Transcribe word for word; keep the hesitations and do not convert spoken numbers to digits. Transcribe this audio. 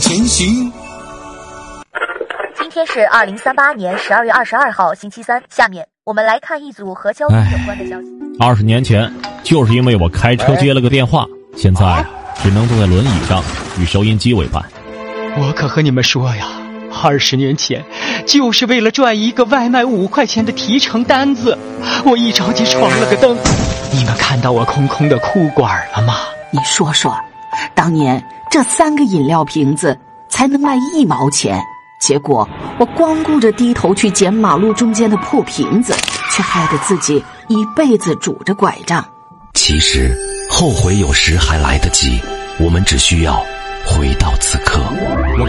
前行。 今天是二零三八年十二月二十二号，星期三。下面我们来看一组和交通有关的消息。 二十年前，就是因为我开车接了个电话，现在只能坐在轮椅上与收音机为伴。 我可和你们说呀，二十年前，就是为了赚一个外卖五块钱的提成单子，我一着急闯了个灯。你们看到我空空的裤管了吗？ 你说说，当年这三个饮料瓶子才能卖一毛钱，结果我光顾着低头去捡马路中间的破瓶子，却害得自己一辈子拄着拐杖。 其实后悔有时还来得及，我们只需要回到此刻。 我